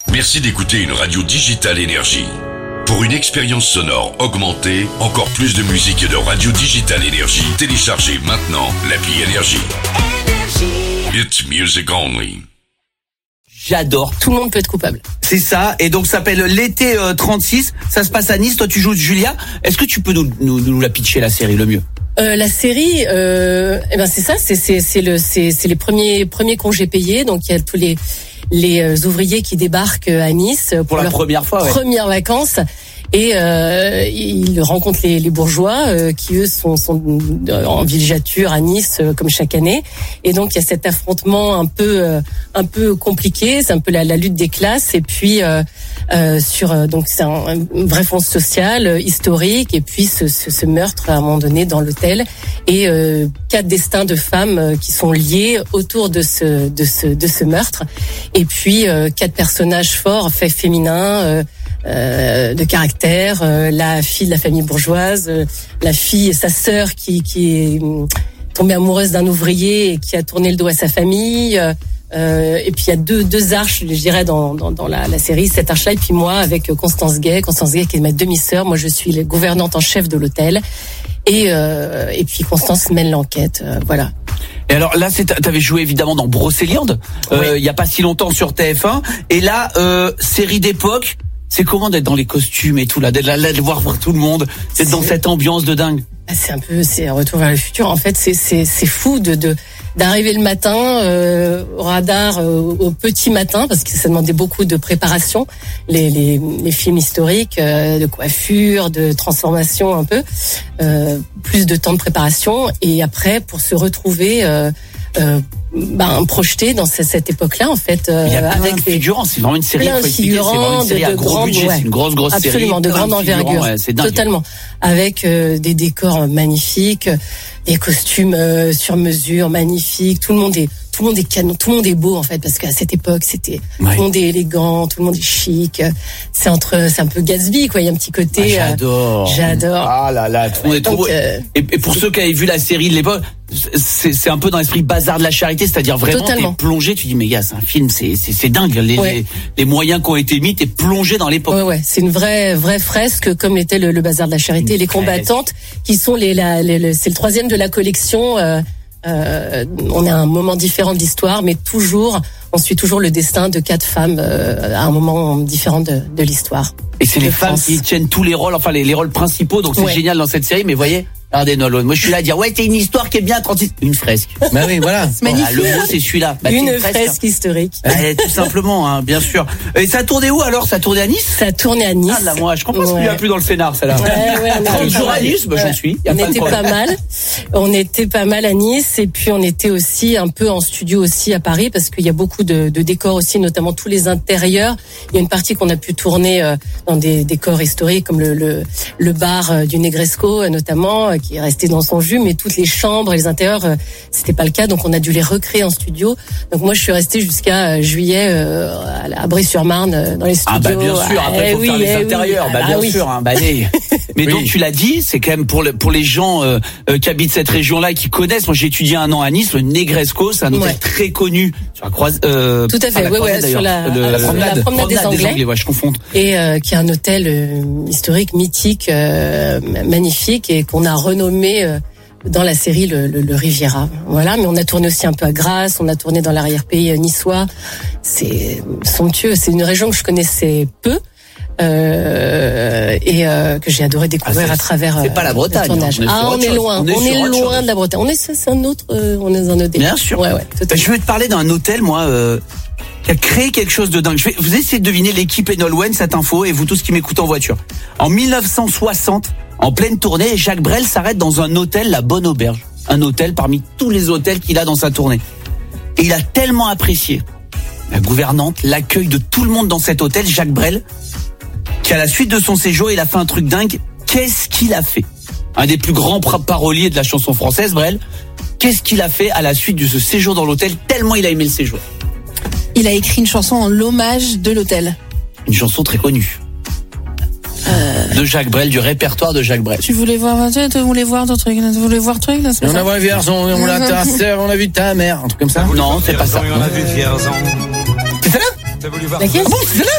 Merci d'écouter une radio Digital Énergie. Pour une expérience sonore augmentée, encore plus de musique et de radio Digital Énergie, téléchargez maintenant l'appli Énergie. It's music only. J'adore. Tout le monde peut être coupable. C'est ça, et donc ça s'appelle l'été 36, ça se passe à Nice, toi tu joues Julia. Est-ce que tu peux nous la pitcher, la série, le mieux? La série, c'est ça, c'est les premiers congés payés, donc il y a tous les ouvriers qui débarquent à Nice pour la première fois, ouais. Premières vacances. Et ils rencontrent les bourgeois qui eux sont en villégiature à Nice comme chaque année. Et donc il y a cet affrontement un peu compliqué, c'est un peu la lutte des classes. Et puis donc c'est un vrai fond social historique. Et puis ce meurtre à un moment donné dans l'hôtel et 4 destins de femmes qui sont liés autour de ce meurtre. Et puis 4 personnages forts, faits féminins. De caractère, la fille de la famille bourgeoise, la fille et sa sœur qui est tombée amoureuse d'un ouvrier et qui a tourné le dos à sa famille. Et puis il y a deux arches, je dirais, dans la série, cette arche-là, et puis moi avec Constance Gay qui est ma demi-sœur. Moi je suis la gouvernante en chef de l'hôtel. Et puis Constance mène l'enquête, voilà. Et alors là, t'avais joué évidemment dans Brocéliande, il y a pas si longtemps sur TF1. Et là, série d'époque. C'est comment d'être dans les costumes et tout là, d'être là de voir tout le monde, d'être dans cette ambiance de dingue. C'est un retour vers le futur. En fait, c'est fou d'arriver le matin au radar au petit matin, parce que ça demandait beaucoup de préparation, les films historiques, de coiffure, de transformation un peu, plus de temps de préparation, et après pour se retrouver projeté dans cette époque-là, en fait. Il y a plein de figurants, c'est vraiment une série. Plein de figurants, de gros budget, c'est une grosse série. Absolument, de grande envergure. Ouais, c'est dingue. Totalement. Avec des décors magnifiques, des costumes sur mesure magnifiques. Tout le monde est canon, tout le monde est beau, en fait, parce qu'à cette époque, tout le monde est élégant, tout le monde est chic. C'est un peu Gatsby, quoi. Il y a un petit côté. J'adore. Ah là là, tout le monde est trop beau. Et pour ceux qui avaient vu la série de l'époque, c'est un peu dans l'esprit bazar de la charité, c'est-à-dire vraiment t'es plongé, tu dis mais gars, c'est un film, c'est dingue, les moyens qui ont été mis, t'es plongé dans l'époque. Ouais, c'est une vraie fresque comme était le bazar de la charité, les combattantes qui sont c'est le 3e de la collection. On est à un moment différent de l'histoire, mais on suit toujours le destin de 4 femmes à un moment différent de l'histoire. Et c'est les femmes qui tiennent tous les rôles, enfin les rôles principaux, donc c'est génial dans cette série. Mais voyez, regardez Nolan, moi je suis là à dire c'est une histoire qui est bien 36, une fresque. Bah oui, voilà. C'est magnifique. Le mot c'est celui-là. Une fresque historique. Tout simplement, hein, bien sûr. Et ça a tourné où alors? Ça a tourné à Nice? Ça a tourné à Nice. Ah là, moi je comprends ce qu'il y a plus dans le scénar, celle-là. On 30 jours à Nice, j'en suis. On était pas mal à Nice, et puis on était aussi un peu en studio aussi à Paris, parce qu'il y a beaucoup de décors aussi, notamment tous les intérieurs. Il y a une partie qu'on a pu tourner dans des décors historiques, comme le bar du Negresco notamment, qui est resté dans son jus, mais toutes les chambres et les intérieurs, c'était pas le cas, donc on a dû les recréer en studio. Donc moi je suis restée jusqu'à juillet à Brie-sur-Marne dans les studios. Ah bah bien sûr, après faut faire les intérieurs, bien sûr. Hein, mais donc tu l'as dit, c'est quand même pour les gens qui habitent cette région-là et qui connaissent. Moi j'ai étudié 1 an à Nice, le Negresco, c'est un hôtel très connu sur la croisade. Tout à fait, sur la promenade des Anglais. Ouais, je confonds. Et qui est un hôtel historique, mythique, magnifique, et qu'on a renommé dans la série le Riviera. Voilà, mais on a tourné aussi un peu à Grasse, on a tourné dans l'arrière-pays niçois. C'est somptueux, c'est une région que je connaissais peu. Et que j'ai adoré découvrir à travers c'est pas la Bretagne, on est loin de la Bretagne. C'est un autre délire. Bien sûr. Ouais, je vais te parler d'un hôtel, moi, qui a créé quelque chose de dingue. Vous essayez de deviner l'équipe Enolwen, cette info, et vous tous qui m'écoutez en voiture. En 1960, en pleine tournée, Jacques Brel s'arrête dans un hôtel, la Bonne Auberge. Un hôtel parmi tous les hôtels qu'il a dans sa tournée. Et il a tellement apprécié la gouvernante, l'accueil de tout le monde dans cet hôtel, Jacques Brel, qu'à la suite de son séjour, il a fait un truc dingue. Qu'est-ce qu'il a fait? Un des plus grands paroliers de la chanson française, Brel. Qu'est-ce qu'il a fait à la suite de ce séjour dans l'hôtel, tellement il a aimé le séjour? Il a écrit une chanson en l'hommage de l'hôtel. Une chanson très connue. De Jacques Brel, du répertoire de Jacques Brel. Tu voulais voir d'autres trucs, on a vu Vierzon, on a ta sœur, on a vu ta mère, un truc comme ça. Non, c'est pas ça. C'est celle-là? Laquelle? Ah bon, c'est celle-là?